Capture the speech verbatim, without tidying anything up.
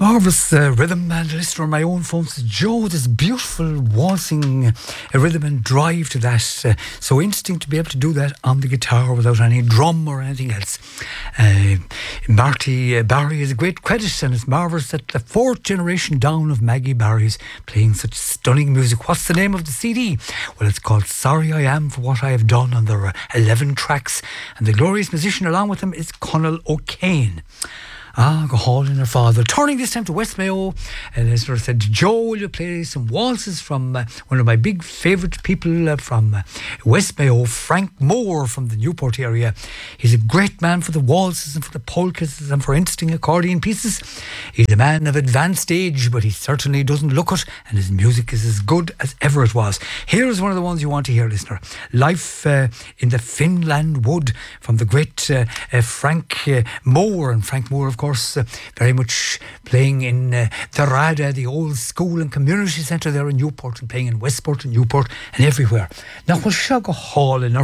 Marvellous uh, rhythm, and listener on my own phone says, Joe, this beautiful waltzing uh, rhythm and drive to that. Uh, so interesting to be able to do that on the guitar without any drum or anything else. Uh, Marty uh, Barry is a great credit, and it's marvellous that the fourth generation down of Maggie Barry is playing such stunning music. What's the name of the C D? Well, it's called Sorry I Am for What I Have Done, and there are eleven tracks, and the glorious musician along with him is Conal O'Kane. Ah, go haul in her father. Turning this time to West Mayo, and as I said, Joe, will you play some waltzes from uh, one of my big favourite people uh, from uh, West Mayo, Frank Moore from the Newport area. He's a great man for the waltzes and for the polkas and for interesting accordion pieces. He's a man of advanced age, but he certainly doesn't look it, and his music is as good as ever it was. Here's one of the ones you want to hear, listener. Life uh, in the Finland Wood from the great uh, uh, Frank uh, Moore. And Frank Moore, of course, uh, very much playing in uh, the Rada, the old school and community centre there in Newport, and playing in Westport and Newport and everywhere. Now, we'll shall go hall in our